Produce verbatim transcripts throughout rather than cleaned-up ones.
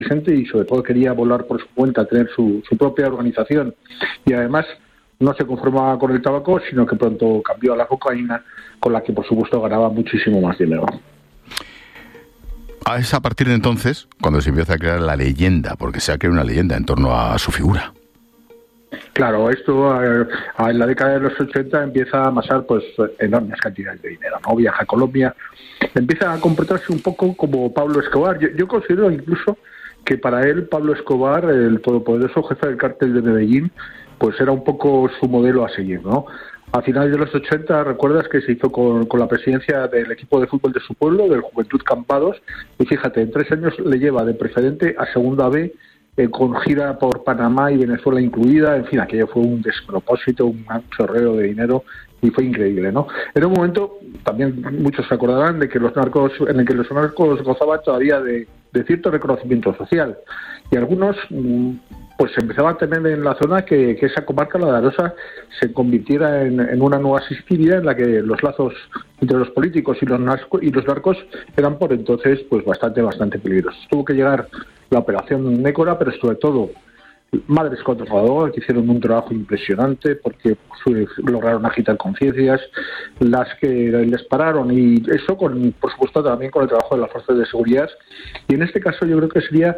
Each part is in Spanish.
Vicente y sobre todo quería volar por su cuenta, tener su, su propia organización, y además no se conformaba con el tabaco, sino que pronto cambió a la cocaína, con la que por supuesto ganaba muchísimo más dinero. Es a partir de entonces cuando se empieza a crear la leyenda, porque se ha creado una leyenda en torno a su figura. Claro, esto eh, en la década de los ochenta empieza a amasar pues enormes cantidades de dinero, ¿no? Viaja a Colombia, empieza a comportarse un poco como Pablo Escobar. Yo, yo considero incluso que para él Pablo Escobar, el todopoderoso jefe del cártel de Medellín, pues era un poco su modelo a seguir, ¿no? A finales de los ochenta, recuerdas que se hizo con, con la presidencia del equipo de fútbol de su pueblo, del Juventud Campados, y fíjate, en tres años le lleva de preferente a Segunda B, eh, con gira por Panamá y Venezuela incluida. En fin, aquello fue un despropósito, un chorreo de dinero, y fue increíble, ¿no? Era un momento, también muchos se acordarán, de que los narcos, en el que los narcos gozaban todavía de, de cierto reconocimiento social, y algunos pues empezaban a temer en la zona que, que esa comarca, la de Arosa, se convirtiera en, en una nueva Sicilia, en la que los lazos entre los políticos y los narcos, y los narcos eran por entonces pues bastante, bastante peligrosos. Tuvo que llegar la operación Nécora, pero sobre todo Madres contra Salvador, que hicieron un trabajo impresionante porque pues, lograron agitar conciencias, las que les pararon, y eso con, por supuesto, también con el trabajo de las fuerzas de seguridad. Y en este caso yo creo que sería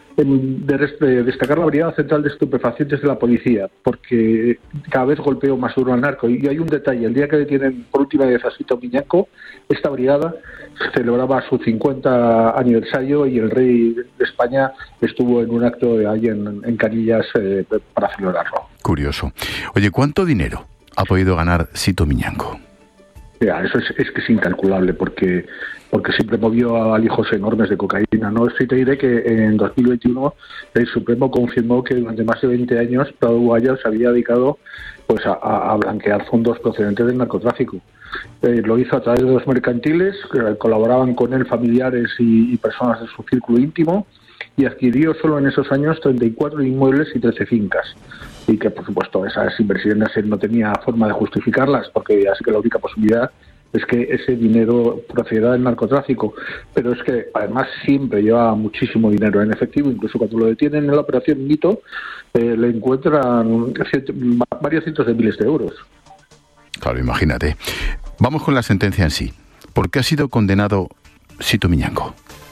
de destacar la Brigada Central de Estupefacientes de la policía, porque cada vez golpeó más duro al narco. Y hay un detalle: el día que detienen por última vez a Sito Miñanco, esta brigada celebraba su cincuenta aniversario y el rey de España estuvo en un acto ahí en, en Canillas eh, para celebrarlo. Curioso. Oye, ¿cuánto dinero ha podido ganar Sito Miñanco? Ya, eso es, es que es incalculable, porque porque siempre movió a alijos enormes de cocaína, ¿no? Sí te diré que en dos mil veintiuno el Supremo confirmó que durante más de veinte años Prado Bugallo se había dedicado pues a, a blanquear fondos procedentes del narcotráfico. Eh, lo hizo a través de dos mercantiles que colaboraban con él familiares y, y personas de su círculo íntimo, y adquirió solo en esos años treinta y cuatro inmuebles y trece fincas, y que por supuesto esas inversiones él no tenía forma de justificarlas, porque así que la única posibilidad es que ese dinero procediera del narcotráfico. Pero es que además siempre lleva muchísimo dinero en efectivo. Incluso cuando lo detienen en la operación Mito, eh, le encuentran varios cientos de miles de euros. Claro, imagínate. Vamos con la sentencia en sí. ¿Por qué ha sido condenado Sito Miñanco?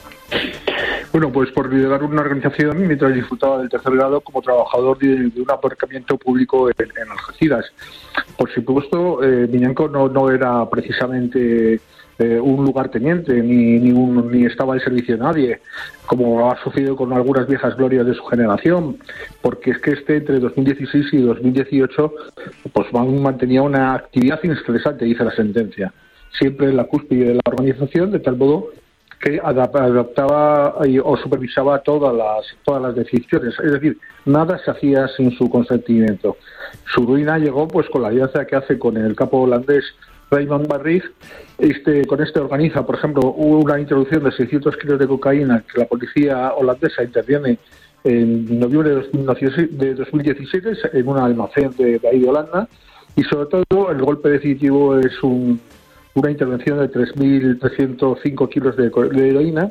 Bueno, pues por liderar una organización mientras disfrutaba del tercer grado como trabajador de, de un aparcamiento público en, en Algeciras. Por supuesto, eh, Miñanco no, no era precisamente eh, un lugarteniente, ni, ni, un, ni estaba al servicio de nadie, como ha sucedido con algunas viejas glorias de su generación, porque es que este entre dos mil dieciséis y dos mil dieciocho pues mantenía una actividad incesante, dice la sentencia, siempre en la cúspide de la organización, de tal modo que adaptaba o supervisaba todas las todas las decisiones, es decir, nada se hacía sin su consentimiento. Su ruina llegó pues con la alianza que hace con el capo holandés Raymond Barriz. Este, con este organiza, por ejemplo, hubo una introducción de seiscientos kilos de cocaína que la policía holandesa interviene en noviembre de dos mil diecisiete en un almacén de, de ahí de Holanda, y sobre todo el golpe decisivo es un una intervención de tres mil trescientos cinco kilos de, de heroína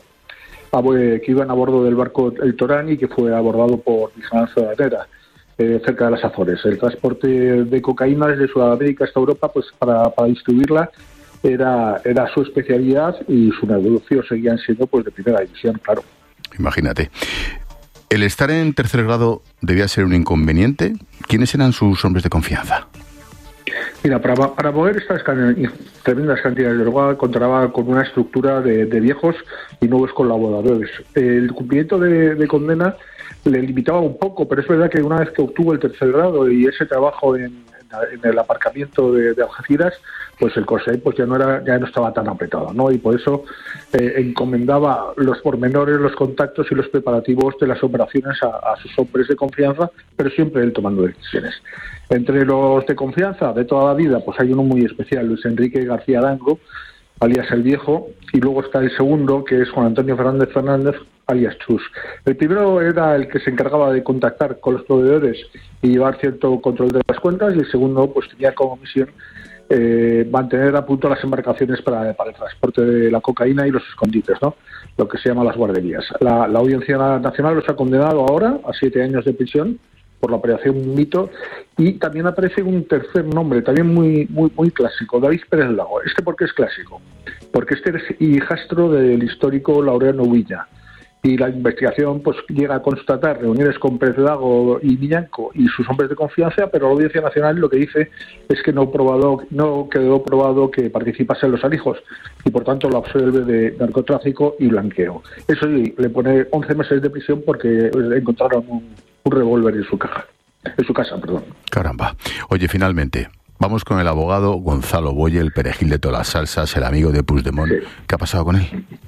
que iban a bordo del barco El Torán y que fue abordado por vigilancia aduanera eh, cerca de las Azores. El transporte de cocaína desde Sudamérica hasta Europa, pues para, para distribuirla, era, era su especialidad, y sus negocios seguían siendo pues de primera división, claro. Imagínate. ¿El estar en tercer grado debía ser un inconveniente? ¿Quiénes eran sus hombres de confianza? Mira, para, para mover estas tremendas cantidades de droga contaba con una estructura de, de viejos y nuevos colaboradores. El cumplimiento de, de condena le limitaba un poco, pero es verdad que una vez que obtuvo el tercer grado y ese trabajo en, en el aparcamiento de, de Algeciras, pues el corsé pues ya no era ya no estaba tan apretado, ¿no? Y por eso eh, encomendaba los pormenores, los contactos y los preparativos de las operaciones a, a sus hombres de confianza, pero siempre él tomando decisiones. Entre los de confianza de toda la vida, pues hay uno muy especial, Luis Enrique García Arango, alias El Viejo, y luego está el segundo, que es Juan Antonio Fernández Fernández, alias Chus. El primero era el que se encargaba de contactar con los proveedores y llevar cierto control de las cuentas, y el segundo pues tenía como misión eh, mantener a punto las embarcaciones para, para el transporte de la cocaína y los escondites, ¿no? Lo que se llama las guarderías. La, la Audiencia Nacional los ha condenado ahora a siete años de prisión por la operación Mito, y también aparece un tercer nombre, también muy muy muy clásico, David Pérez Lago. ¿Este por qué es clásico? Porque este es hijastro del histórico Laureano Villa, y la investigación pues llega a constatar reuniones con Pérez Lago y Miñanco y sus hombres de confianza, pero la Audiencia Nacional lo que dice es que no probado no quedó probado que participase en los alijos, y por tanto lo absuelve de narcotráfico y blanqueo. Eso sí, le pone once meses de prisión porque encontraron un, un revólver en su caja, en su casa, perdón. Caramba. Oye, finalmente, vamos con el abogado Gonzalo Boye, el perejil de todas las salsas, el amigo de Puigdemont. Sí. ¿Qué ha pasado con él?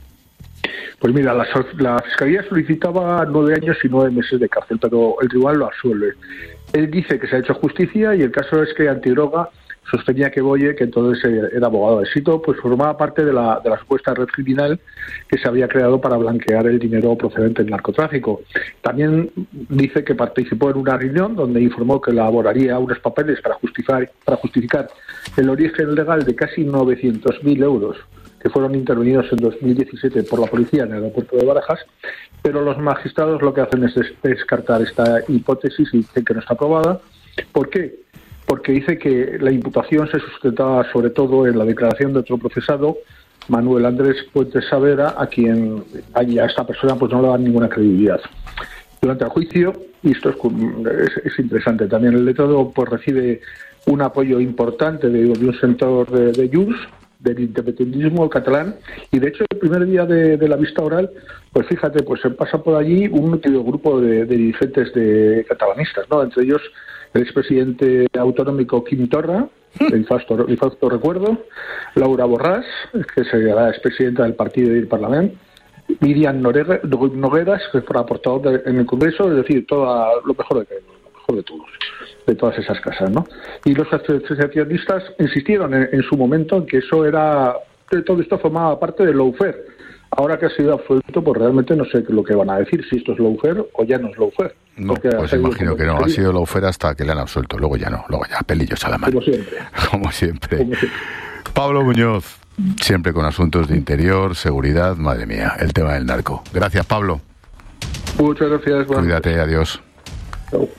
Pues mira, la, la Fiscalía solicitaba nueve años y nueve meses de cárcel, pero el tribunal lo absuelve. Él dice que se ha hecho justicia, y el caso es que Antidroga sostenía que Boye, que entonces era abogado de Sito, pues formaba parte de la, de la supuesta red criminal que se había creado para blanquear el dinero procedente del narcotráfico. También dice que participó en una reunión donde informó que elaboraría unos papeles para justificar, para justificar el origen legal de casi novecientos mil euros que fueron intervenidos en dos mil diecisiete por la policía en el aeropuerto de Barajas, pero los magistrados lo que hacen es descartar esta hipótesis y dicen que no está probada. ¿Por qué? Porque dice que la imputación se sustentaba sobre todo en la declaración de otro procesado, Manuel Andrés Puentes Savera, a quien a esta persona pues no le dan ninguna credibilidad. Durante el juicio, y esto es, es, es interesante también, el letrado pues recibe un apoyo importante de, de un sector de, de Junts, del independentismo catalán, y de hecho el primer día de, de la vista oral, pues fíjate, pues se pasa por allí un nutrido grupo de, de dirigentes de catalanistas, ¿no? Entre ellos el expresidente autonómico Quim Torra, el fausto, el fausto recuerdo, Laura Borràs, que será expresidenta del partido del Parlamento, Miriam Nogueras, Nogueras que fue portavoz en el Congreso, es decir, toda lo mejor de lo mejor de todos, de todas esas casas, ¿no? Y los asociacionistas insistieron en, en su momento en que eso era, que todo esto formaba parte del lawfare. Ahora que ha sido absuelto, pues realmente no sé lo que van a decir, si esto es lawfare o ya no es lawfare. No, pues imagino que no, ha sido lawfare hasta que le han absuelto, luego ya no, luego ya pelillos a la mano. Como siempre. Como siempre. Como siempre. Pablo Muñoz, siempre con asuntos de interior, seguridad, madre mía, el tema del narco. Gracias, Pablo. Muchas gracias. Cuídate, adiós. Chao.